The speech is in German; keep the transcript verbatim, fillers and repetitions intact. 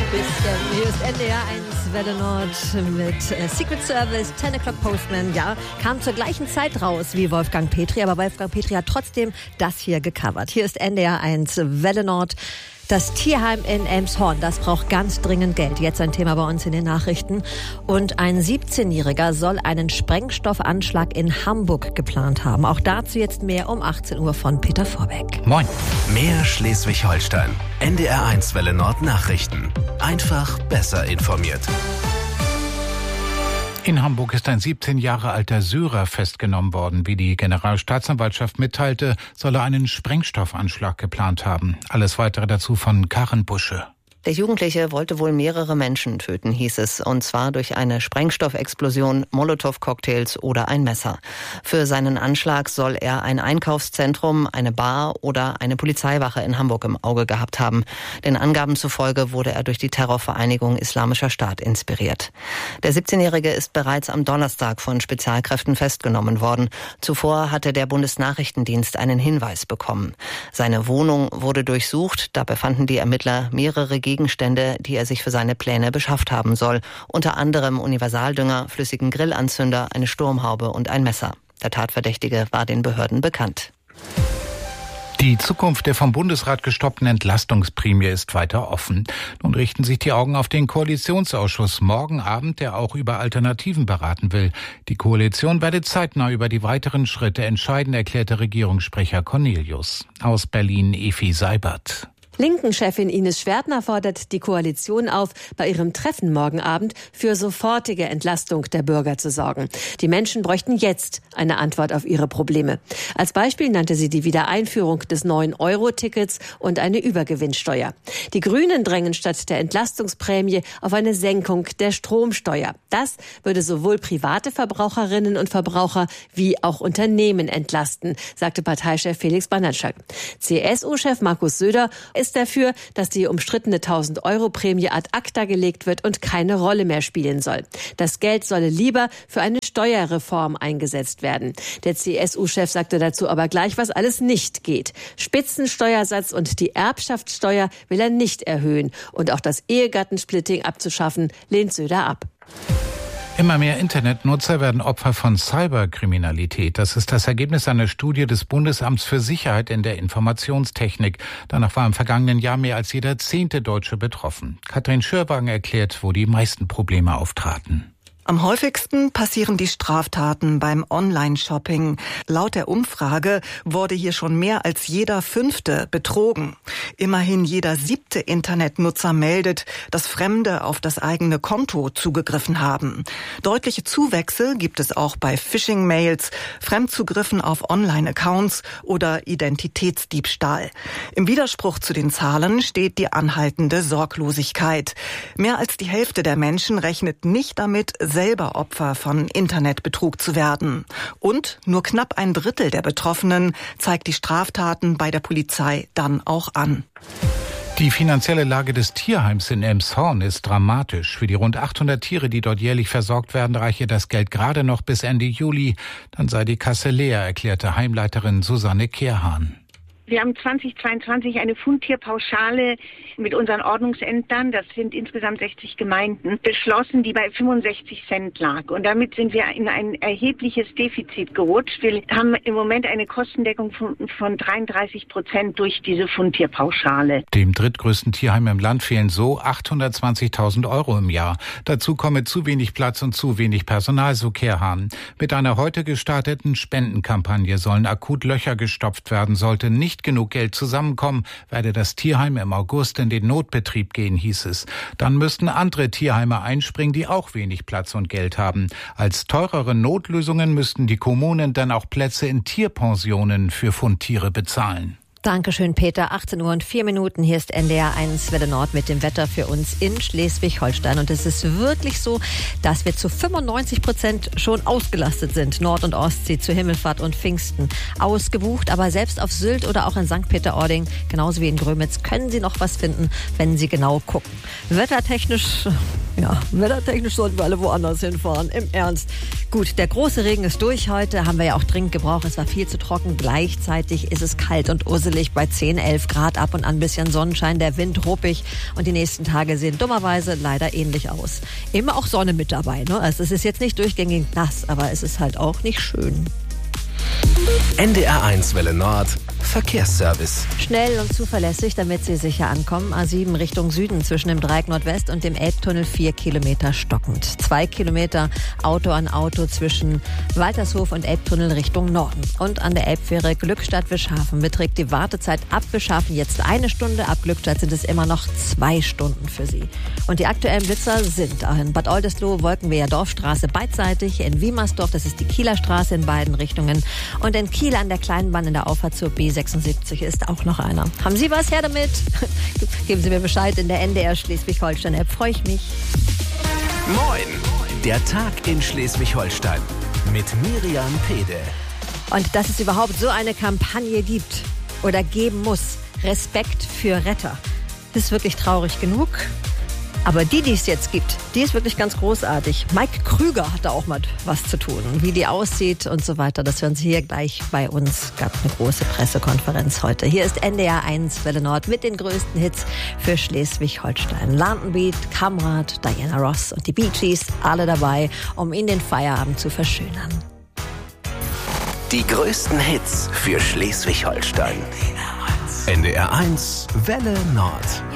Bisschen. Hier ist N D R eins Welle Nord mit äh, Secret Service, zehn O'Clock Postman. Ja, kam zur gleichen Zeit raus wie Wolfgang Petri, aber Wolfgang Petri hat trotzdem das hier gecovert. Hier ist N D R eins Welle Nord. Das Tierheim in Elmshorn, das braucht ganz dringend Geld. Jetzt ein Thema bei uns in den Nachrichten. Und ein siebzehnjähriger soll einen Sprengstoffanschlag in Hamburg geplant haben. Auch dazu jetzt mehr um achtzehn Uhr von Peter Vorbeck. Moin. Mehr Schleswig-Holstein. N D R eins Welle Nord Nachrichten. Einfach besser informiert. In Hamburg ist ein siebzehn Jahre alter Syrer festgenommen worden. Wie die Generalstaatsanwaltschaft mitteilte, soll er einen Sprengstoffanschlag geplant haben. Alles Weitere dazu von Karen Busche. Der Jugendliche wollte wohl mehrere Menschen töten, hieß es, und zwar durch eine Sprengstoffexplosion, Molotow-Cocktails oder ein Messer. Für seinen Anschlag soll er ein Einkaufszentrum, eine Bar oder eine Polizeiwache in Hamburg im Auge gehabt haben. Den Angaben zufolge wurde er durch die Terrorvereinigung Islamischer Staat inspiriert. Der siebzehnjährige ist bereits am Donnerstag von Spezialkräften festgenommen worden. Zuvor hatte der Bundesnachrichtendienst einen Hinweis bekommen. Seine Wohnung wurde durchsucht, da befanden die Ermittler mehrere Gegenstände, die er sich für seine Pläne beschafft haben soll. Unter anderem Universaldünger, flüssigen Grillanzünder, eine Sturmhaube und ein Messer. Der Tatverdächtige war den Behörden bekannt. Die Zukunft der vom Bundesrat gestoppten Entlastungsprämie ist weiter offen. Nun richten sich die Augen auf den Koalitionsausschuss morgen Abend, der auch über Alternativen beraten will. Die Koalition werde zeitnah über die weiteren Schritte entscheiden, erklärte Regierungssprecher Cornelius. Aus Berlin Efi Seibert. Linken-Chefin Ines Schwertner fordert die Koalition auf, bei ihrem Treffen morgen Abend für sofortige Entlastung der Bürger zu sorgen. Die Menschen bräuchten jetzt eine Antwort auf ihre Probleme. Als Beispiel nannte sie die Wiedereinführung des neun Euro Tickets und eine Übergewinnsteuer. Die Grünen drängen statt der Entlastungsprämie auf eine Senkung der Stromsteuer. Das würde sowohl private Verbraucherinnen und Verbraucher wie auch Unternehmen entlasten, sagte Parteichef Felix Banatschak. C S U-Chef Markus Söder ist dafür, dass die umstrittene tausend Euro Prämie ad acta gelegt wird und keine Rolle mehr spielen soll. Das Geld solle lieber für eine Steuerreform eingesetzt werden. Der C S U-Chef sagte dazu aber gleich, was alles nicht geht. Spitzensteuersatz und die Erbschaftssteuer will er nicht erhöhen. Und auch das Ehegattensplitting abzuschaffen, lehnt Söder ab. Immer mehr Internetnutzer werden Opfer von Cyberkriminalität. Das ist das Ergebnis einer Studie des Bundesamts für Sicherheit in der Informationstechnik. Danach war im vergangenen Jahr mehr als jeder zehnte Deutsche betroffen. Katrin Schürwagen erklärt, wo die meisten Probleme auftraten. Am häufigsten passieren die Straftaten beim Online-Shopping. Laut der Umfrage wurde hier schon mehr als jeder Fünfte betrogen. Immerhin jeder siebte Internetnutzer meldet, dass Fremde auf das eigene Konto zugegriffen haben. Deutliche Zuwächse gibt es auch bei Phishing-Mails, Fremdzugriffen auf Online-Accounts oder Identitätsdiebstahl. Im Widerspruch zu den Zahlen steht die anhaltende Sorglosigkeit. Mehr als die Hälfte der Menschen rechnet nicht damit, selber Opfer von Internetbetrug zu werden. Und nur knapp ein Drittel der Betroffenen zeigt die Straftaten bei der Polizei dann auch an. Die finanzielle Lage des Tierheims in Elmshorn ist dramatisch. Für die rund achthundert Tiere, die dort jährlich versorgt werden, reiche das Geld gerade noch bis Ende Juli. Dann sei die Kasse leer, erklärte Heimleiterin Susanne Kehrhahn. Wir haben zweitausendzweiundzwanzig eine Fundtierpauschale mit unseren Ordnungsämtern, das sind insgesamt sechzig Gemeinden, beschlossen, die bei fünfundsechzig Cent lag. Und damit sind wir in ein erhebliches Defizit gerutscht. Wir haben im Moment eine Kostendeckung von, von dreiunddreißig Prozent durch diese Fundtierpauschale. Dem drittgrößten Tierheim im Land fehlen so achthundertzwanzigtausend Euro im Jahr. Dazu komme zu wenig Platz und zu wenig Personal, so Kehrhahn. Mit einer heute gestarteten Spendenkampagne sollen akut Löcher gestopft werden, sollte nicht genug Geld zusammenkommen, werde das Tierheim im August in den Notbetrieb gehen, hieß es. Dann müssten andere Tierheime einspringen, die auch wenig Platz und Geld haben. Als teurere Notlösungen müssten die Kommunen dann auch Plätze in Tierpensionen für Fundtiere bezahlen. Dankeschön, Peter. achtzehn Uhr und vier Minuten. Hier ist N D R eins Welle Nord mit dem Wetter für uns in Schleswig-Holstein. Und es ist wirklich so, dass wir zu fünfundneunzig Prozent schon ausgelastet sind. Nord- und Ostsee zu Himmelfahrt und Pfingsten ausgebucht. Aber selbst auf Sylt oder auch in Sankt Peter-Ording, genauso wie in Grömitz, können Sie noch was finden, wenn Sie genau gucken. Wettertechnisch Ja, wettertechnisch sollten wir alle woanders hinfahren. Im Ernst. Gut, der große Regen ist durch heute. Haben wir ja auch dringend gebraucht. Es war viel zu trocken. Gleichzeitig ist es kalt und urselig bei zehn, elf Grad. Ab und an ein bisschen Sonnenschein. Der Wind ruppig. Und die nächsten Tage sehen dummerweise leider ähnlich aus. Immer auch Sonne mit dabei. Ne? Also es ist jetzt nicht durchgängig nass, aber es ist halt auch nicht schön. N D R eins Welle Nord Verkehrsservice. Schnell und zuverlässig, damit Sie sicher ankommen. A sieben Richtung Süden zwischen dem Dreieck Nordwest und dem Elbtunnel vier Kilometer stockend. Zwei Kilometer Auto an Auto zwischen Waltershof und Elbtunnel Richtung Norden. Und an der Elbfähre Glückstadt-Wischhafen beträgt die Wartezeit ab Wischhafen jetzt eine Stunde. Ab Glückstadt sind es immer noch zwei Stunden für Sie. Und die aktuellen Blitzer sind in Bad Oldesloe, Wolkenweher Dorfstraße beidseitig, in Wiemersdorf, das ist die Kieler Straße in beiden Richtungen. Und in Kiel an der Kleinbahn in der Auffahrt zur B sechsundsiebzig ist auch noch einer. Haben Sie was her damit? Geben Sie mir Bescheid in der N D R Schleswig-Holstein-App. Freue ich mich. Moin! Der Tag in Schleswig-Holstein mit Miriam Pede. Und dass es überhaupt so eine Kampagne gibt oder geben muss. Respekt für Retter. Das ist wirklich traurig genug. Aber die, die es jetzt gibt, die ist wirklich ganz großartig. Mike Krüger hat da auch mal was zu tun. Wie die aussieht und so weiter, das hören Sie hier gleich bei uns. Gab eine große Pressekonferenz heute. Hier ist N D R eins Welle Nord mit den größten Hits für Schleswig-Holstein. London Beat, Kamrat, Diana Ross und die Bee Gees, alle dabei, um Ihnen den Feierabend zu verschönern. Die größten Hits für Schleswig-Holstein. N D R eins Welle Nord.